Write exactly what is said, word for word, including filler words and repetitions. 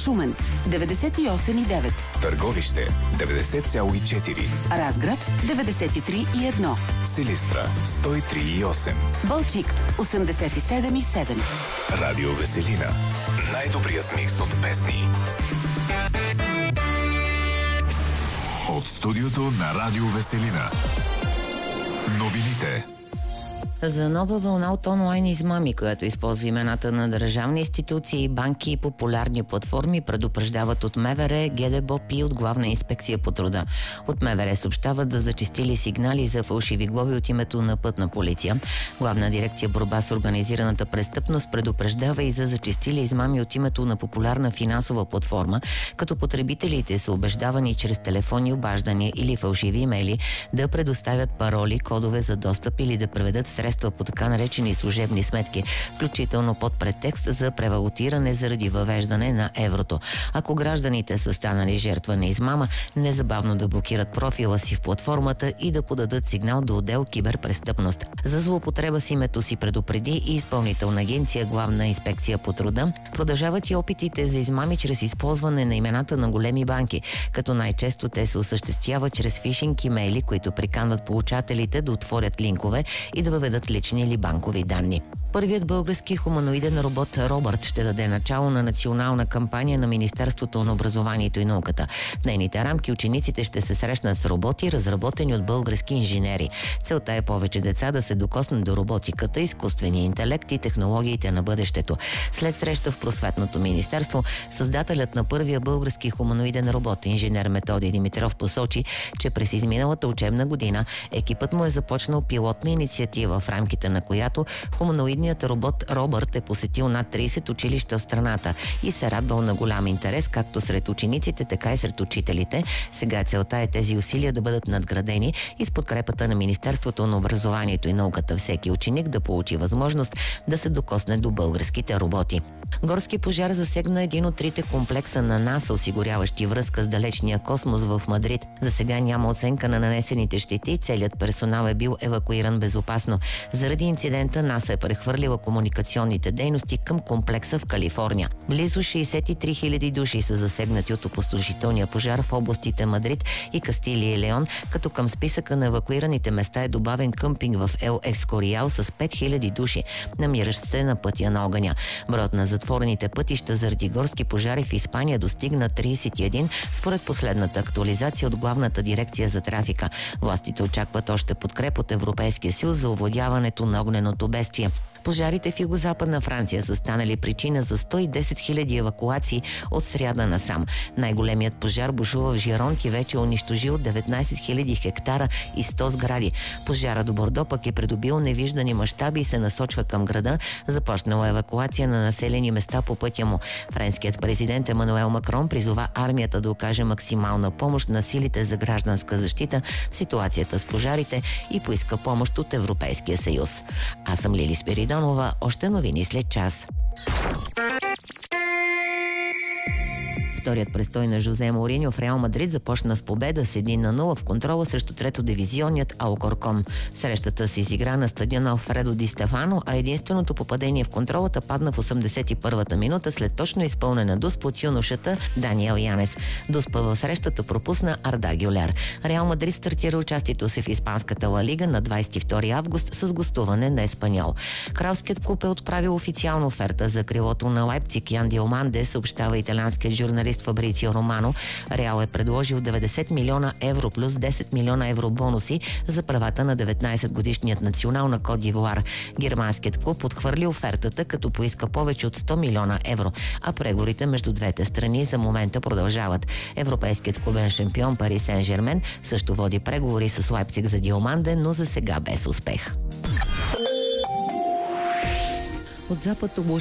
Шумен деветдесет и осем и девет, Търговище деветдесет цяло и четири, Разград деветдесет и три и едно, Силистра сто и три и осем, Балчик осемдесет и седем и седем. Радио Веселина. Най-добрият микс от песни. От студиото на Радио Веселина. Новините. За нова вълна от онлайн измами, която използва имената на държавни институции, банки и популярни платформи, предупреждават от МВР, ГДБОП и от Главна инспекция по труда. От МВР съобщават за зачестили сигнали за фалшиви глоби от името на Пътна полиция. Главна дирекция борба с организираната престъпност предупреждава и за зачестили измами от името на популярна финансова платформа, като потребителите са убеждавани чрез телефонни обаждания или фалшиви имейли да предоставят пароли, кодове за достъп или да преведат средства по така наречени служебни сметки, включително под претекст за превалутиране заради въвеждане на еврото. Ако гражданите са станали жертва на измама, незабавно да блокират профила си в платформата и да подадат сигнал до отдел киберпрестъпност. За злоупотреба с името си предупреди и Изпълнителна агенция Главна инспекция по труда. Продължават и опитите за измами чрез използване на имената на големи банки, като най-често те се осъществяват чрез фишинг имейли, които приканват получателите да отворят линкове и да въведат лични или банкови данни. Първият български хуманоиден робот Робърт ще даде начало на национална кампания на Министерството на образованието и науката. В нейните рамки учениците ще се срещнат с роботи, разработени от български инженери. Целта е повече деца да се докоснат до роботиката, изкуствения интелект и технологиите на бъдещето. След среща в Просветното министерство, създателят на първия български хуманоиден робот, инженер Методий Димитров, посочи, че през изминалата учебна година екипът му е започнал пилотна инициатива, в рамките на която хуманоидният робот Робърт е посетил над трийсет училища в страната и се радвал на голям интерес както сред учениците, така и сред учителите. Сега целта е тези усилия да бъдат надградени и с подкрепата на Министерството на образованието и науката всеки ученик да получи възможност да се докосне до българските роботи. Горски пожар засегна един от трите комплекса на НАСА, осигуряващи връзка с далечния космос в Мадрид. За сега няма оценка на нанесените щети и целият персонал е бил евакуиран безопасно. Заради инцидента НАСА е прехвърлила комуникационните дейности към комплекса в Калифорния. Близо шейсет и три хиляди души са засегнати от опустошителния пожар в областите Мадрид и Кастилия и Леон, като към списъка на евакуираните места е добавен къмпинг в Ел Ескориал с пет хиляди души, намиращ се на пътя на огъня. Броят на затворените пътища заради горски пожари в Испания достигна трийсет и един, според последната актуализация от Главната дирекция за трафика. Властите очакват още подкреп от Европейския съюз за овладяването на огненото бедствие. Пожарите в югозападна Франция са станали причина за сто и десет хиляди евакуации от сряда насам. Най-големият пожар бушува в Жиронт и вече е унищожил деветнайсет хиляди хектара и сто сгради. Пожарът в Бордо пък е придобил невиждани мащаби и се насочва към града. Започнала евакуация на населени места по пътя му. Френският президент Емануел Макрон призова армията да окаже максимална помощ на силите за гражданска защита в ситуацията с пожарите и поиска помощ от Европейския съюз. Аз съм Лили Спиридонова. Още новини след час. Вторият престой на Жозе Моуриньо в Реал Мадрид започна с победа с един на нула в контрола срещу трето дивизионният Алкоркон. Срещата се изигра на стадиона Алфредо Ди Стефано, а единственото попадение в контролата падна в осемдесет и първата минута след точно изпълнена дуспа от юношата Даниел Янес. Дуспа в срещата пропусна Арда Гюлер. Реал Мадрид стартира участието си в Испанската Ла Лига на двайсет и втори август с гостуване на Еспаньол. Кралският клуб е отправил официална оферта за крилото на Лайпциг Ян Диоманде, съобщава италианският журналист Фабрицио Романо. Реал е предложил деветдесет милиона евро плюс десет милиона евро бонуси за правата на деветнайсетгодишният национал на Кот д'Ивуар. Германският клуб отхвърли офертата, като поиска повече от сто милиона евро, а преговорите между двете страни за момента продължават. Европейският клубен шампион Пари Сен-Жермен също води преговори с Лайпциг за Диоманде, но за сега без успех. От запад